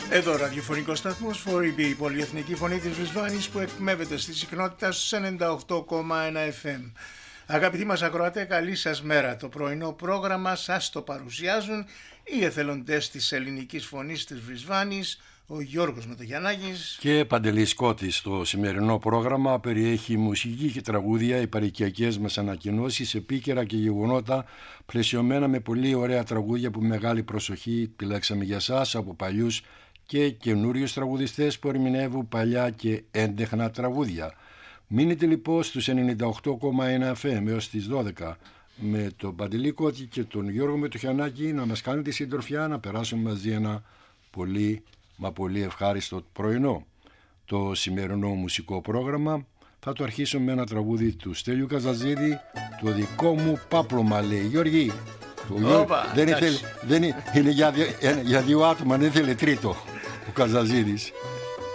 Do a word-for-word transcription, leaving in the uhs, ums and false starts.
Εδώ ραδιοφωνικός σταθμός φορ ι μπι, η πολυεθνική φωνή της Βρισβάνης που εκμεύεται στη συχνότητα στους ενενήντα οκτώ κόμμα ένα εφ εμ. Αγαπητοί μας ακροατές, καλή σας μέρα. Το πρωινό πρόγραμμα σας το παρουσιάζουν οι εθελοντές της ελληνικής φωνής της Βρισβάνης, ο Γιώργος Μετογιαννάκης και Παντελής Κώτης. Το σημερινό πρόγραμμα περιέχει μουσική και τραγούδια, υπαρικιακές μας ανακοινώσεις, επίκαιρα και γεγονότα, πλαισιωμένα με πολύ ωραία τραγούδια που με μεγάλη προσοχή επιλέξαμε για σας από παλιούς και καινούριους τραγουδιστές που ερμηνεύουν παλιά και έντεχνα τραγούδια. Μείνετε λοιπόν στους ενενήντα οκτώ κόμμα ένα εφ εμ έως τις δώδεκα με τον Παντελή Κώτη και τον Γιώργο Μετοχιαννάκη να μας κάνετε συντροφιά, να περάσουμε μαζί ένα πολύ μα πολύ ευχάριστο πρωινό. Το σημερινό μουσικό πρόγραμμα θα το αρχίσω με ένα τραγούδι του Στέλιου Καζαζίδη, το δικό μου πάπλωμα, λέει. Γιώργη, το Οπα, δεν ήθελε, δεν είναι, είναι για, δύο, για δύο άτομα, δεν ήθελε τρίτο ο Καζαζίδης.